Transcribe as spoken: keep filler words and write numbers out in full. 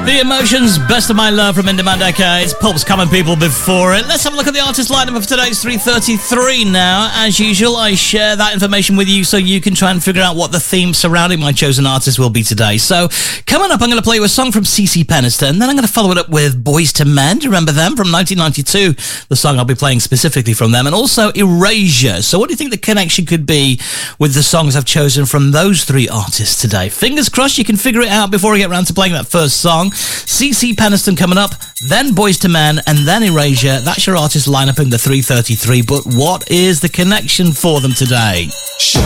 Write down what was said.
The Emotions, Best of My Love from In Demand Decades. Pulp's Common People before it. Let's have a look at the artist lineup of today's three thirty-three now. As usual, I share that information with you so you can try and figure out what the theme surrounding my chosen artist will be today. So, coming up, I'm going to play you a song from CeCe Peniston. Then I'm going to follow it up with Boyz two Men. Do you remember them? From nineteen ninety-two, the song I'll be playing specifically from them. And also Erasure. So what do you think the connection could be with the songs I've chosen from those three artists today? Fingers crossed you can figure it out before I get around to playing that first song. CeCe Peniston coming up, then Boyz two Men, and then Erasure. That's your artist lineup in the three thirty-three. But what is the connection for them today?